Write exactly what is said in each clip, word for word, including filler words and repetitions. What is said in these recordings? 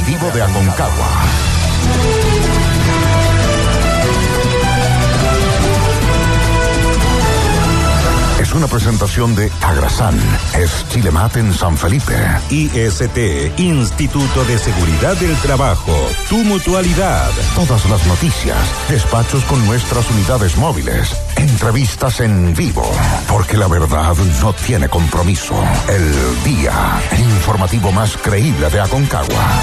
informativo de Aconcagua. Es una presentación de Agrasan, es Chile Mate en San Felipe. I S T, Instituto de Seguridad del Trabajo, tu mutualidad. Todas las noticias, despachos con nuestras unidades móviles, entrevistas en vivo, porque la verdad no tiene compromiso. El día, el informativo más creíble de Aconcagua.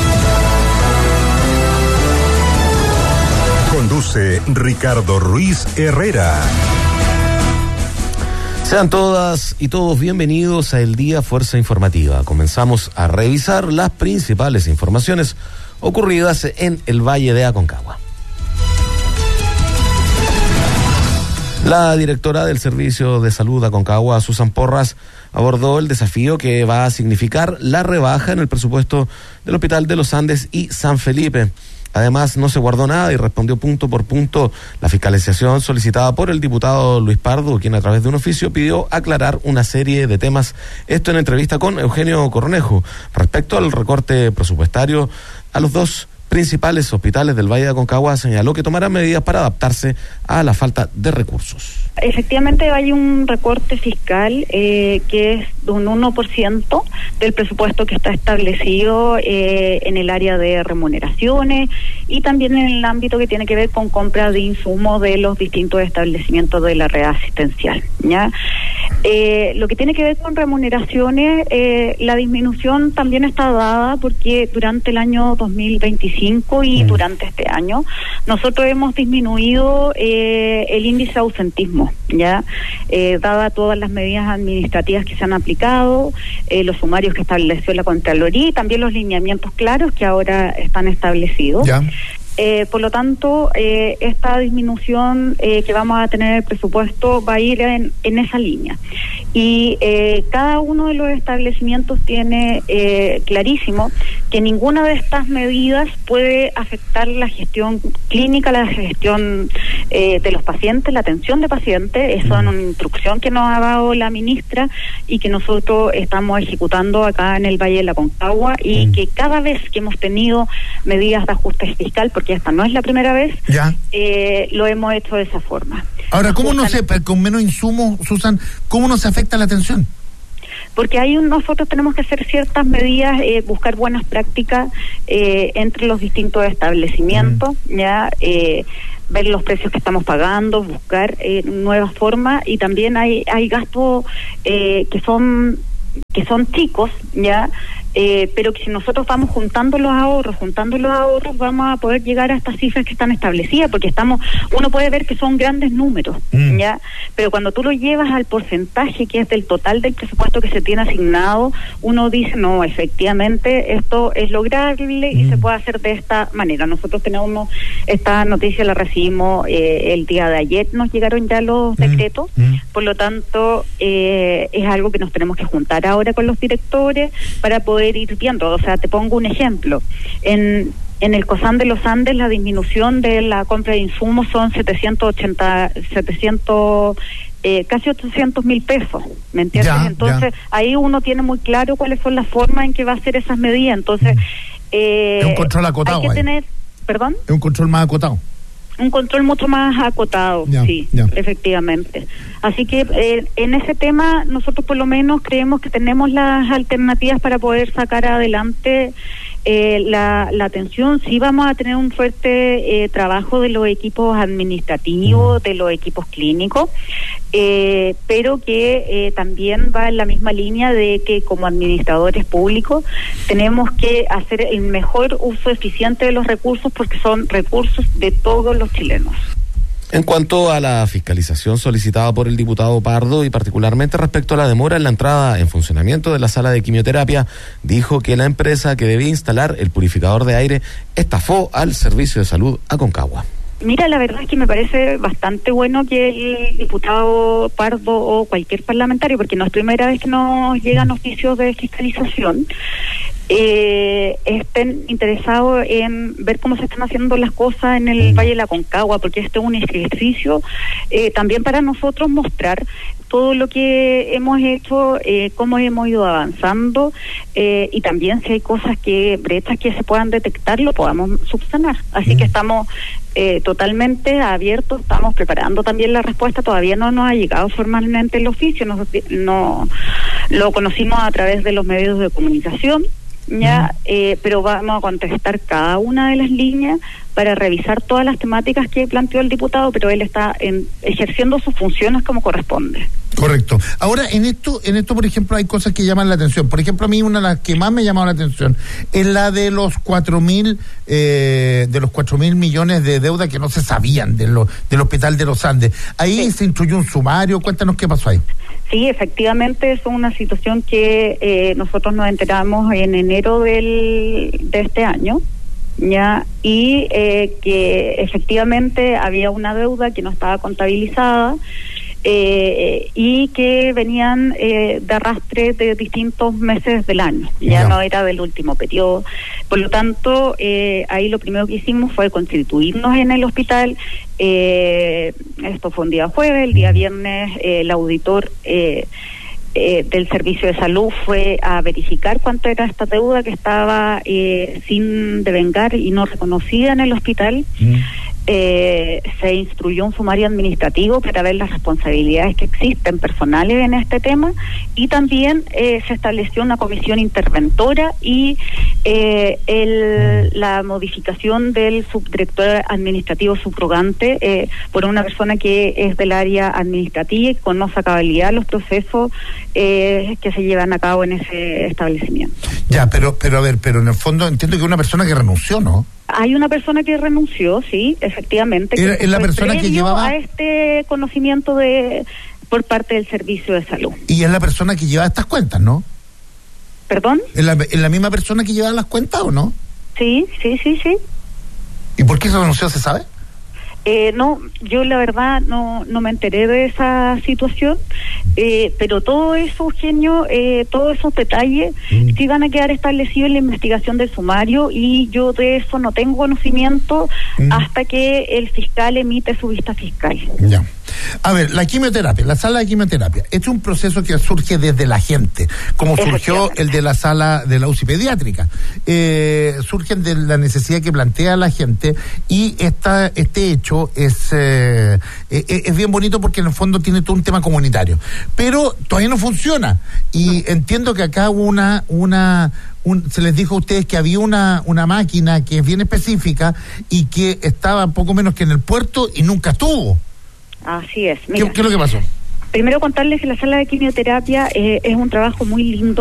Conduce Ricardo Ruiz Herrera. Sean todas y todos bienvenidos a El Día Fuerza Informativa. Comenzamos a revisar las principales informaciones ocurridas en el Valle de Aconcagua. La directora del Servicio de Salud de Aconcagua, Susan Porras, abordó el desafío que va a significar la rebaja en el presupuesto del Hospital de los Andes y San Felipe. Además, no se guardó nada y respondió punto por punto la fiscalización solicitada por el diputado Luis Pardo, quien a través de un oficio pidió aclarar una serie de temas. Esto en entrevista con Eugenio Cornejo, respecto al recorte presupuestario a los dos principales hospitales del Valle de Aconcagua. Señaló que tomará medidas para adaptarse a la falta de recursos. Efectivamente hay un recorte fiscal eh, que es de un uno por ciento del presupuesto que está establecido eh, en el área de remuneraciones y también en el ámbito que tiene que ver con compra de insumos de los distintos establecimientos de la red asistencial, ¿ya? Eh, lo que tiene que ver con remuneraciones, eh, la disminución también está dada porque durante el año dos mil veinticinco y mm. durante este año nosotros hemos disminuido eh, el índice de ausentismo, ya eh, dada todas las medidas administrativas que se han aplicado, eh, los sumarios que estableció la Contraloría y también los lineamientos claros que ahora están establecidos. Ya. Eh, por lo tanto, eh, esta disminución eh, que vamos a tener en el presupuesto va a ir en, en esa línea. Y eh, cada uno de los establecimientos tiene eh, clarísimo que ninguna de estas medidas puede afectar la gestión clínica, la gestión eh, de los pacientes, la atención de pacientes. Eso es una instrucción que nos ha dado la ministra y que nosotros estamos ejecutando acá en el Valle de la Aconcagua y que cada vez que hemos tenido medidas de ajuste fiscal, porque esta no es la primera vez, ya. Eh, lo hemos hecho de esa forma. Ahora, ¿cómo no se, con menos insumos, Susan, cómo no se afecta la atención? Porque ahí nosotros tenemos que hacer ciertas medidas, eh, buscar buenas prácticas eh, entre los distintos establecimientos, mm. ya eh, ver los precios que estamos pagando, buscar eh, nuevas formas y también hay hay gastos eh, que son que son chicos, ya. Eh, pero que si nosotros vamos juntando los ahorros, juntando los ahorros, vamos a poder llegar a estas cifras que están establecidas, porque estamos, uno puede ver que son grandes números, mm. ya, pero cuando tú lo llevas al porcentaje que es del total del presupuesto que se tiene asignado, uno dice, no, efectivamente, esto es lograble mm. y se puede hacer de esta manera. Nosotros tenemos, esta noticia la recibimos eh, el día de ayer, nos llegaron ya los mm. decretos, mm. por lo tanto, eh, es algo que nos tenemos que juntar ahora con los directores para poder ir viendo. O sea, te pongo un ejemplo. En en el COSAN de los Andes la disminución de la compra de insumos son setecientos ochenta, setecientos, eh, casi ochocientos mil pesos, ¿me entiendes? Ya, Entonces, ya. ahí uno tiene muy claro cuáles son las formas en que va a hacer esas medidas. Entonces, eh, es un control acotado. Hay que ahí. tener, ¿perdón? Es un control más acotado. Un control mucho más acotado, ya, sí, ya. efectivamente. Así que eh, en ese tema nosotros por lo menos creemos que tenemos las alternativas para poder sacar adelante eh, la, la atención. Sí vamos a tener un fuerte eh, trabajo de los equipos administrativos, de los equipos clínicos, eh, pero que eh, también va en la misma línea de que como administradores públicos tenemos que hacer el mejor uso eficiente de los recursos porque son recursos de todos los chilenos. En cuanto a la fiscalización solicitada por el diputado Pardo y particularmente respecto a la demora en la entrada en funcionamiento de la sala de quimioterapia, dijo que la empresa que debía instalar el purificador de aire estafó al Servicio de Salud Aconcagua. Mira, la verdad es que me parece bastante bueno que el diputado Pardo o cualquier parlamentario, porque no es primera vez que nos llegan oficios de fiscalización, eh, estén interesados en ver cómo se están haciendo las cosas en el Valle de la Concagua, porque este es un ejercicio eh, también para nosotros mostrar todo lo que hemos hecho, eh, cómo hemos ido avanzando, eh, y también si hay cosas que, brechas que se puedan detectar, lo podamos subsanar. Así mm. que estamos eh, totalmente abiertos, estamos preparando también la respuesta, todavía no nos ha llegado formalmente el oficio, nos, no, lo conocimos a través de los medios de comunicación, ya, eh, pero vamos a contestar cada una de las líneas para revisar todas las temáticas que planteó el diputado, pero él está en, ejerciendo sus funciones como corresponde. Correcto. Ahora, en esto, en esto, por ejemplo, hay cosas que llaman la atención. Por ejemplo, a mí una de las que más me ha llamado la atención es la de los cuatro mil, eh, de los cuatro mil millones de deuda que no se sabían de lo, del Hospital de los Andes. Ahí sí. Se instruyó un sumario. Cuéntanos qué pasó ahí. Sí, efectivamente, es una situación que eh, nosotros nos enteramos en enero del, de este año, ya, y eh, que efectivamente había una deuda que no estaba contabilizada, eh, y que venían eh, de arrastre de distintos meses del año, ya no, no era del último periodo. Por lo tanto, eh, ahí lo primero que hicimos fue constituirnos en el hospital. Eh, esto fue un día jueves, el día viernes eh, el auditor eh, eh, del Servicio de Salud fue a verificar cuánto era esta deuda que estaba eh, sin devengar y no reconocida en el hospital. Mm. Eh, se instruyó un sumario administrativo para ver las responsabilidades que existen personales en este tema, y también eh, se estableció una comisión interventora y eh, el, la modificación del subdirector administrativo subrogante eh, por una persona que es del área administrativa y conoce a cabalidad los procesos eh, que se llevan a cabo en ese establecimiento. Ya, pero, pero a ver, pero en el fondo entiendo que una persona que renunció, ¿no? Hay una persona que renunció, sí, efectivamente. ¿Era es la persona que llevaba a este conocimiento de por parte del Servicio de Salud? Y es la persona que lleva estas cuentas, ¿no? ¿Perdón? ¿Es la, es la misma persona que lleva las cuentas o no? Sí, sí, sí, sí. ¿Y por qué se renunció, se sabe? Eh, no, yo la verdad no no me enteré de esa situación, eh, pero todo eso, Eugenio, eh, todos esos detalles mm. sí van a quedar establecidos en la investigación del sumario, y yo de eso no tengo conocimiento mm. hasta que el fiscal emite su vista fiscal. Ya. A ver, la quimioterapia, la sala de quimioterapia, este es un proceso que surge desde la gente, como surgió el de la sala de la U C I pediátrica. Eh, surgen de la necesidad que plantea la gente, y esta, este hecho es, eh, es, es bien bonito porque en el fondo tiene todo un tema comunitario. Pero todavía no funciona, y entiendo que acá una... una Un, se les dijo a ustedes que había una una máquina que es bien específica y que estaba poco menos que en el puerto y nunca estuvo. Así es. Mira, ¿Qué, ¿Qué es lo que pasó? Primero contarles que la sala de quimioterapia eh, es un trabajo muy lindo.